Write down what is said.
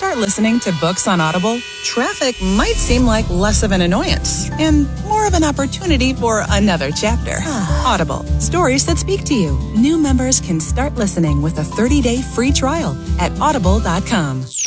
start listening to books on Audible, traffic might seem like less of an annoyance and more of an opportunity for another chapter. Audible, stories that speak to you. New members can start listening with a 30-day free trial at audible.com.